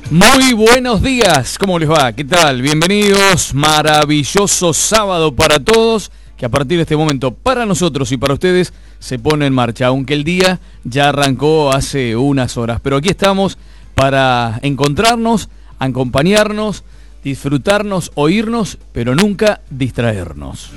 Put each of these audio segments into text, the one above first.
Muy buenos días, ¿cómo les va? ¿Qué tal? Bienvenidos, maravilloso sábado para todos, que a partir de este momento para nosotros y para ustedes se pone en marcha, aunque el día ya arrancó hace unas horas, pero aquí estamos para encontrarnos, acompañarnos, disfrutarnos, oírnos, pero nunca distraernos.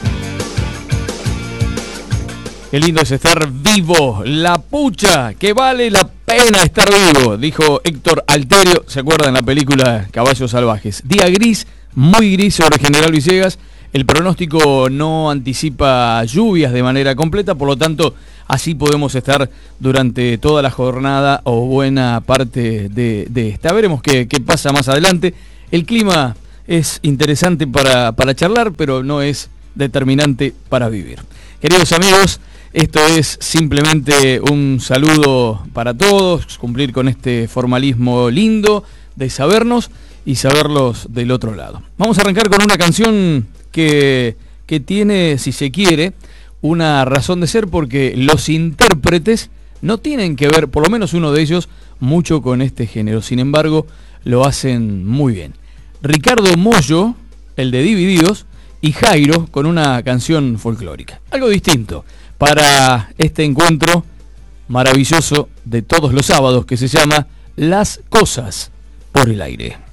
Qué lindo es estar vivo, la pucha, que vale la pena estar vivo, dijo Héctor Alterio, ¿se acuerdan la película Caballos Salvajes? Día gris, muy gris sobre General Villegas, el pronóstico no anticipa lluvias de manera completa, por lo tanto así podemos estar durante toda la jornada o buena parte de esta. Veremos qué pasa más adelante. El clima es interesante para charlar, pero no es determinante para vivir. Queridos amigos, esto es simplemente un saludo para todos, cumplir con este formalismo lindo de sabernos y saberlos del otro lado. Vamos a arrancar con una canción que tiene, si se quiere, una razón de ser, porque los intérpretes no tienen que ver, por lo menos uno de ellos, mucho con este género. Sin embargo, lo hacen muy bien. Ricardo Mollo, el de Divididos, y Jairo con una canción folclórica. Algo distinto para este encuentro maravilloso de todos los sábados que se llama Las Cosas por el Aire.